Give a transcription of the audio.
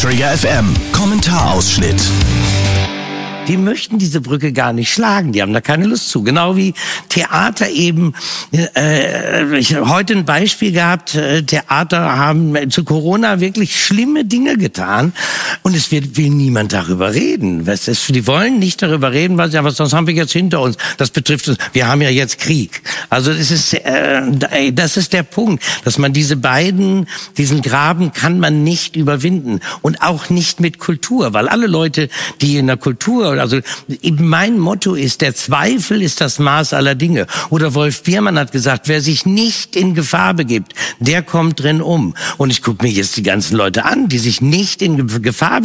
Trigger FM Kommentarausschnitt. Die möchten diese Brücke gar nicht schlagen, die haben da keine Lust zu. Genau wie Theater eben, ich habe heute ein Beispiel gehabt, Theater haben zu Corona wirklich schlimme Dinge getan und will niemand darüber reden. Die wollen nicht darüber reden, weil sie sagen, das haben wir jetzt hinter uns, das betrifft uns, wir haben ja jetzt Krieg. Also das ist der Punkt, dass man diesen Graben kann man nicht überwinden und auch nicht mit Kultur, weil alle Leute, die in der Kultur, also mein Motto ist, der Zweifel ist das Maß aller Dinge. Oder Wolf Biermann hat gesagt, wer sich nicht in Gefahr begibt, der kommt drin um. Und ich gucke mir jetzt die ganzen Leute an, die sich nicht in Gefahr